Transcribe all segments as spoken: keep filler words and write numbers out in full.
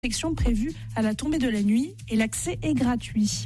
protection prévue à la tombée de la nuit et l'accès est gratuit.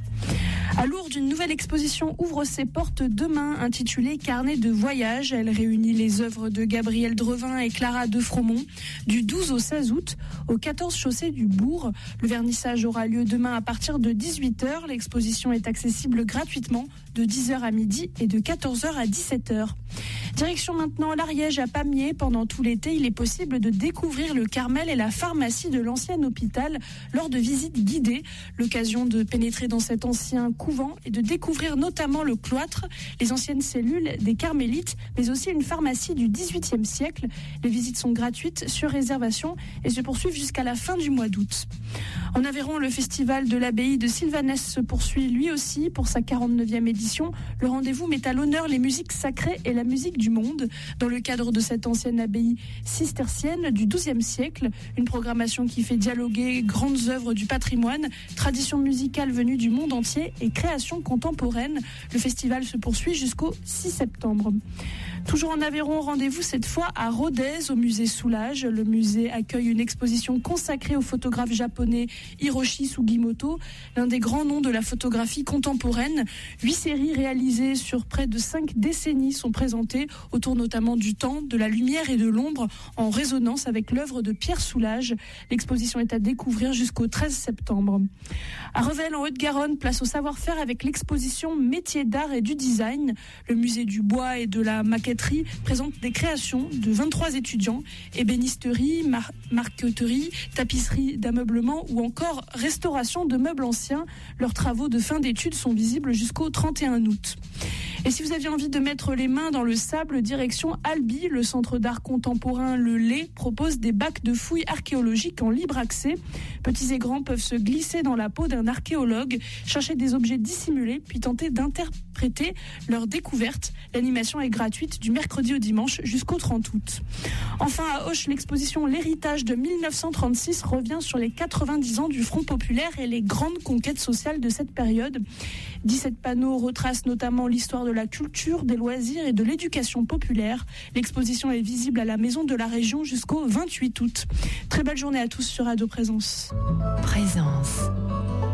À Lourdes, une nouvelle exposition ouvre ses portes demain, intitulée Carnet de voyage. Elle réunit les œuvres de Gabriel Drevin et Clara de Fromont du douze au seize août au quatorze chaussée du Bourg. Le vernissage aura lieu demain à partir de dix-huit heures. L'exposition est accessible gratuitement de dix heures à midi et de quatorze heures à dix-sept heures. Direction maintenant l'Ariège à Pamiers. Pendant tout l'été, il est possible de découvrir le Carmel et la pharmacie de l'ancien hôpital lors de visites guidées. L'occasion de pénétrer dans cet ancien couvent et de découvrir notamment le cloître, les anciennes cellules des carmélites, mais aussi une pharmacie du dix-huitième siècle. Les visites sont gratuites sur réservation et se poursuivent jusqu'à la fin du mois d'août. En Aveyron, le festival de l'abbaye de Sylvanès se poursuit lui aussi pour sa quarante-neuvième édition. Le rendez-vous met à l'honneur les musiques sacrées et la musique du monde. Dans le cadre de cette ancienne abbaye cistercienne du douzième siècle, une programmation qui fait dialoguer grandes œuvres du patrimoine, traditions musicales venues du monde entier et créations contemporaines. Le festival se poursuit jusqu'au six septembre. Toujours en Aveyron, rendez-vous cette fois à Rodez, au musée Soulage. Le musée accueille une exposition consacrée au photographe japonais Hiroshi Sugimoto, l'un des grands noms de la photographie contemporaine. Huit séries réalisées sur près de cinq décennies sont présentées, autour notamment du temps, de la lumière et de l'ombre, en résonance avec l'œuvre de Pierre Soulages. L'exposition est à découvrir jusqu'au treize septembre. À Revel, en Haute-Garonne, place au savoir-faire avec l'exposition Métiers d'art et du design. Le musée du bois et de la maquetterie présente des créations de vingt-trois étudiants, ébénisterie, mar- marqueterie, tapisserie d'ameublement ou encore restauration de meubles anciens. Leurs travaux de fin d'études sont visibles jusqu'au trente et un août. Et si vous aviez envie de mettre les mains dans le sable, direction Albi, le centre d'art contemporain Le Lay propose des bacs de fouilles archéologiques en libre accès. Petits et grands peuvent se glisser dans la peau d'un archéologue, chercher des objets dissimulés, puis tenter d'interpréter leur découverte. L'animation est gratuite du mercredi au dimanche jusqu'au trente août. Enfin, à Auch, l'exposition L'héritage de mille neuf cent trente-six revient sur les quatre-vingt-dix ans du Front populaire et les grandes conquêtes sociales de cette période. dix-sept panneaux retracent notamment l'histoire de la culture, des loisirs et de l'éducation populaire. L'exposition est visible à la Maison de la Région jusqu'au vingt-huit août. Très belle journée à tous sur Radio Présence. Présence.